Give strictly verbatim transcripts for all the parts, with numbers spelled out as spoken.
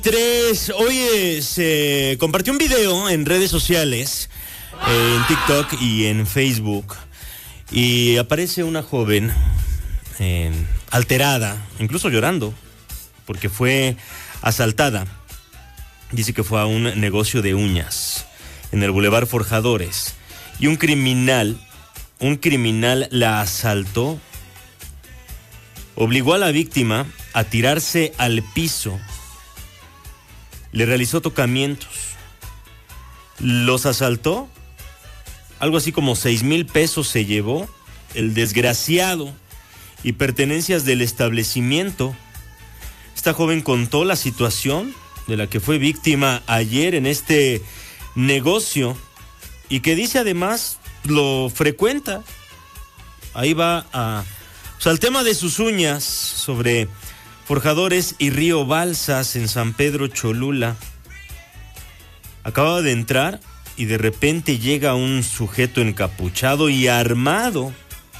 Tres, oye, se compartió un video en redes sociales, eh, en TikTok y en Facebook, y aparece una joven eh, alterada, incluso llorando, porque fue asaltada. Dice que fue a un negocio de uñas en el Boulevard Forjadores, y un criminal, un criminal la asaltó, obligó a la víctima a tirarse al piso. Le realizó tocamientos, los asaltó, algo así como seis mil pesos se llevó el desgraciado y pertenencias del establecimiento. Esta joven contó la situación de la que fue víctima ayer en este negocio y que dice además lo frecuenta. Ahí va a, o sea, el tema de sus uñas sobre Forjadores y Río Balsas en San Pedro Cholula. Acababa de entrar y de repente llega un sujeto encapuchado y armado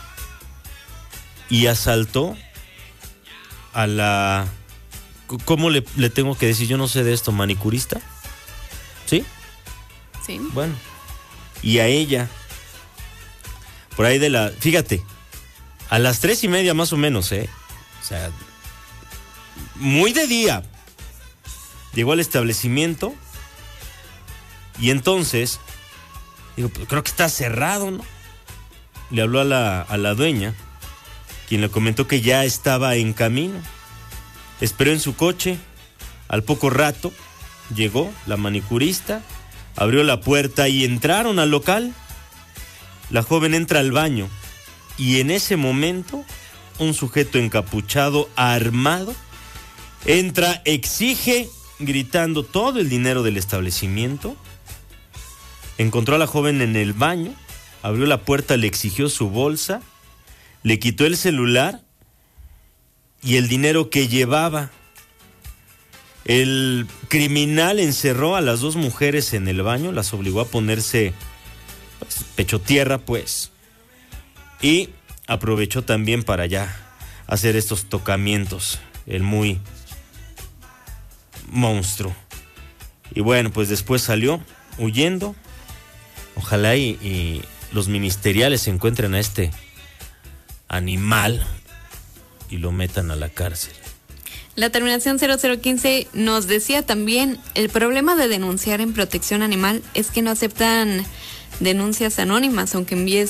y asaltó a la... ¿Cómo le, le tengo que decir? Yo no sé de esto, ¿manicurista? ¿Sí? Sí. Bueno, y a ella, por ahí de la... Fíjate, a las tres y media más o menos, ¿eh? O sea... muy de día, llegó al establecimiento y entonces, digo, pues creo que está cerrado, ¿no? Le habló a la, a la dueña, quien le comentó que ya estaba en camino. Esperó en su coche, al poco rato llegó la manicurista, abrió la puerta y entraron al local. La joven entra al baño y en ese momento un sujeto encapuchado, armado, entra, exige, gritando todo el dinero del establecimiento. Encontró a la joven en el baño, abrió la puerta, le exigió su bolsa, le quitó el celular y el dinero que llevaba. El criminal encerró a las dos mujeres en el baño, las obligó a ponerse pues, pecho tierra, pues, y aprovechó también para ya hacer estos tocamientos, el muy monstruo. Y bueno, pues después salió huyendo. Ojalá y, y los ministeriales encuentren a este animal y lo metan a la cárcel. La terminación cero cero quince nos decía también, el problema de denunciar en protección animal es que no aceptan denuncias anónimas, aunque envíes